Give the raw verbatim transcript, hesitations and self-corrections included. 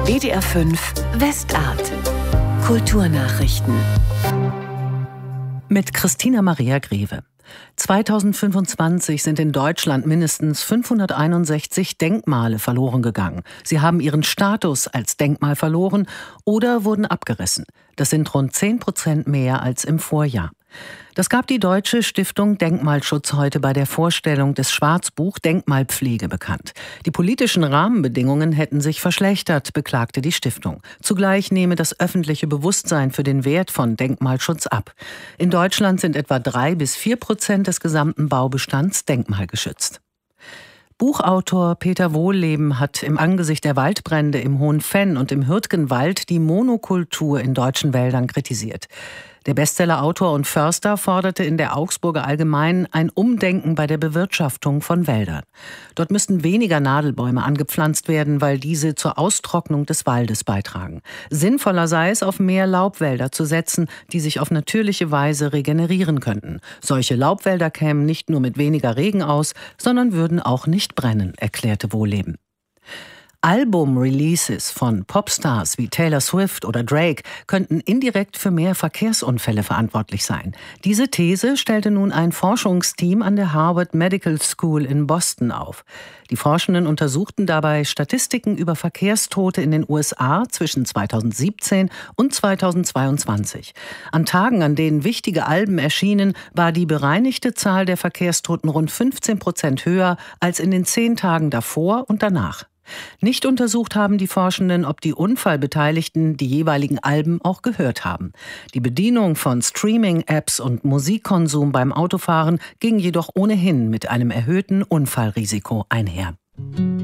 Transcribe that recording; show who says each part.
Speaker 1: D D R fünf Westart. Kulturnachrichten.
Speaker 2: Mit Christina Maria Greve. zweitausendfünfundzwanzig sind in Deutschland mindestens fünfhunderteinundsechzig Denkmale verloren gegangen. Sie haben ihren Status als Denkmal verloren oder wurden abgerissen. Das sind rund zehn Prozent mehr als im Vorjahr. Das gab die Deutsche Stiftung Denkmalschutz heute bei der Vorstellung des Schwarzbuch Denkmalpflege bekannt. Die politischen Rahmenbedingungen hätten sich verschlechtert, beklagte die Stiftung. Zugleich nehme das öffentliche Bewusstsein für den Wert von Denkmalschutz ab. In Deutschland sind etwa drei bis vier Prozent des gesamten Baubestands denkmalgeschützt. Buchautor Peter Wohlleben hat im Angesicht der Waldbrände im Hohen Venn und im Hürtgenwald die Monokultur in deutschen Wäldern kritisiert. Der Bestsellerautor und Förster forderte in der Augsburger Allgemeinen ein Umdenken bei der Bewirtschaftung von Wäldern. Dort müssten weniger Nadelbäume angepflanzt werden, weil diese zur Austrocknung des Waldes beitragen. Sinnvoller sei es, auf mehr Laubwälder zu setzen, die sich auf natürliche Weise regenerieren könnten. Solche Laubwälder kämen nicht nur mit weniger Regen aus, sondern würden auch nicht brennen, erklärte Wohlleben. Album-Releases von Popstars wie Taylor Swift oder Drake könnten indirekt für mehr Verkehrsunfälle verantwortlich sein. Diese These stellte nun ein Forschungsteam an der Harvard Medical School in Boston auf. Die Forschenden untersuchten dabei Statistiken über Verkehrstote in den U S A zwischen zweitausendsiebzehn und zweitausendzweiundzwanzig. An Tagen, an denen wichtige Alben erschienen, war die bereinigte Zahl der Verkehrstoten rund fünfzehn Prozent höher als in den zehn Tagen davor und danach. Nicht untersucht haben die Forschenden, ob die Unfallbeteiligten die jeweiligen Alben auch gehört haben. Die Bedienung von Streaming-Apps und Musikkonsum beim Autofahren ging jedoch ohnehin mit einem erhöhten Unfallrisiko einher.